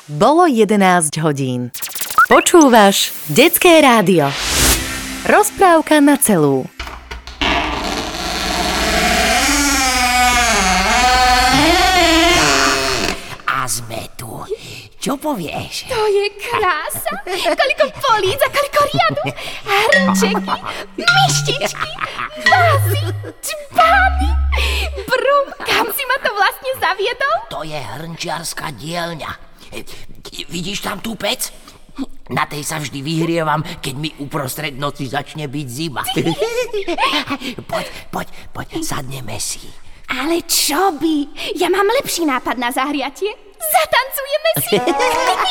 Bolo 11 hodín. Počúvaš Detské rádio. Rozprávka na celú. A sme tu. Čo povieš? To je krása. Koľko políc a koľko riadu. Hrnčeky, myštičky, vázy, čbány. Brum, kam si ma to vlastne zaviedol? To je hrnčiarska dielňa. Vidíš tam tú pec? Na tej sa vždy vyhrievam, keď mi uprostred noci začne byť zima. Poď, sadneme si. Ale čo by? Ja mám lepší nápad na zahriatie. Zatancujeme si.